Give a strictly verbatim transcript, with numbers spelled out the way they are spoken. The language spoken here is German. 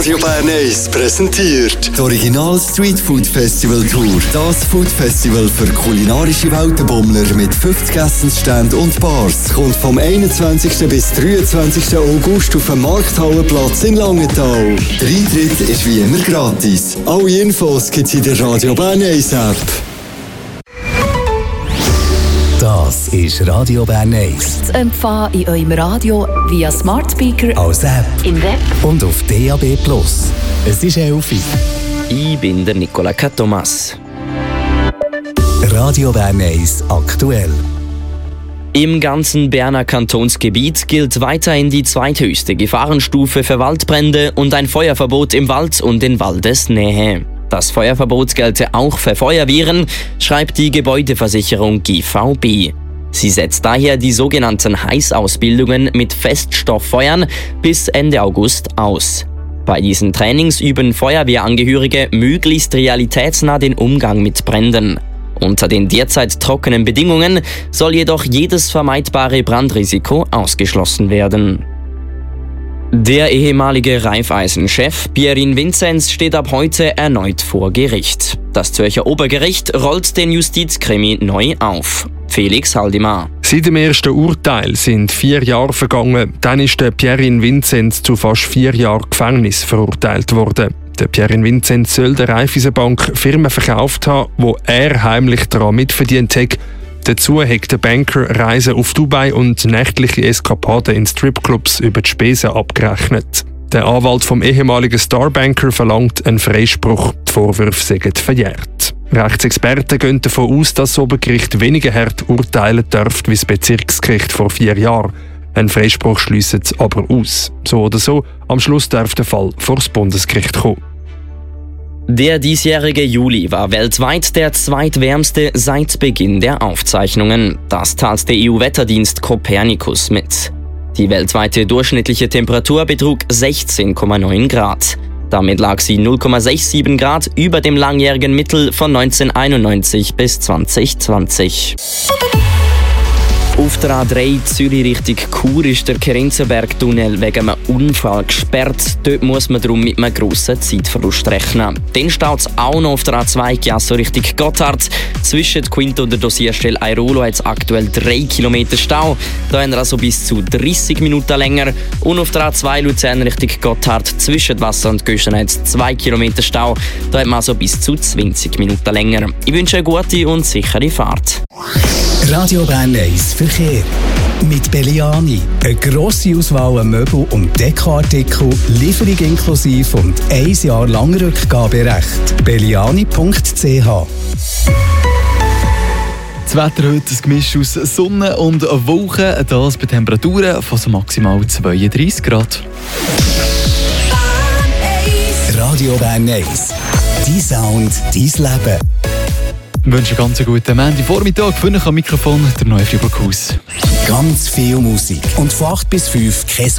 Radio Bern eins präsentiert die Original Street Food Festival Tour. Das Food Festival für kulinarische Weltenbummler mit fünfzig Essensständen und Bars kommt vom einundzwanzigsten bis dreiundzwanzigsten August auf dem Markthallenplatz in Langenthal. Der Eintritt ist wie immer gratis. Alle Infos gibt es in der Radio Bern eins App. Das ist Radio Bern eins. Zu empfangen in eurem Radio via Smart Speaker, als App, im Web und auf D A B plus. Es ist elf Uhr. Ich bin der Nicola Thomas. Radio Bern eins aktuell. Im ganzen Berner Kantonsgebiet gilt weiterhin die zweithöchste Gefahrenstufe für Waldbrände und ein Feuerverbot im Wald und in Waldesnähe. Das Feuerverbot gelte auch für Feuerwehren, schreibt die Gebäudeversicherung G V B. Sie setzt daher die sogenannten Heißausbildungen mit Feststofffeuern bis Ende August aus. Bei diesen Trainings üben Feuerwehrangehörige möglichst realitätsnah den Umgang mit Bränden. Unter den derzeit trockenen Bedingungen soll jedoch jedes vermeidbare Brandrisiko ausgeschlossen werden. Der ehemalige Raiffeisen-Chef Pierin Vinzenz steht ab heute erneut vor Gericht. Das Zürcher Obergericht rollt den Justizkrimi neu auf. Felix Haldimar. Seit dem ersten Urteil sind vier Jahre vergangen. Dann ist der Pierin Vinzenz zu fast vier Jahren Gefängnis verurteilt worden. Der Pierin Vinzenz soll der Raiffeisenbank Firmen verkauft haben, wo er heimlich daran mitverdient hat. Dazu hat der Banker Reisen auf Dubai und nächtliche Eskapaden in Stripclubs über die Spesen abgerechnet. Der Anwalt vom ehemaligen Starbanker verlangt einen Freispruch. Die Vorwürfe sind verjährt. Rechtsexperten gehen davon aus, dass das Obergericht weniger hart urteilen dürfte wie das Bezirksgericht vor vier Jahren. Ein Freispruch schliesst es aber aus. So oder so, am Schluss darf der Fall vor das Bundesgericht kommen. Der diesjährige Juli war weltweit der zweitwärmste seit Beginn der Aufzeichnungen. Das teilt der E U-Wetterdienst Copernicus mit. Die weltweite durchschnittliche Temperatur betrug sechzehn Komma neun Grad. Damit lag sie null Komma siebenundsechzig Grad über dem langjährigen Mittel von neunzehnhunderteinundneunzig bis zwanzig zwanzig. Auf der A drei Zürich Richtung Chur ist der Kerinzenberg-Tunnel wegen einem Unfall gesperrt. Dort muss man darum mit einem grossen Zeitverlust rechnen. Dann steht es auch noch auf der A zwei Chiasso Richtung Gotthard. Zwischen Quinto und der Dosierstelle Airolo hat es aktuell drei Kilometer Stau. Da haben wir also bis zu dreißig Minuten länger. Und auf der A zwei Luzern Richtung Gotthard zwischen Wasser und Göschen hat es zwei Kilometer Stau. Da hat man also bis zu zwanzig Minuten länger. Ich wünsche eine gute und sichere Fahrt. Radio Bern eins Verkehr. Mit Belliani. Eine grosse Auswahl an Möbel- und Dekoartikel, Lieferung inklusive und ein Jahr lang Rückgaberecht. belliani punkt c h. Das Wetter heute ein Gemisch aus Sonne und Wolken, das bei Temperaturen von so maximal zweiunddreißig Grad. Radio Bern eins. Dein Sound, dein Leben. Ich wünsche einen ganz guten Montagvormittag. Für euch am Mikrofon der neue Fribourg-Haus. Ganz viel Musik. Und von acht bis fünf kein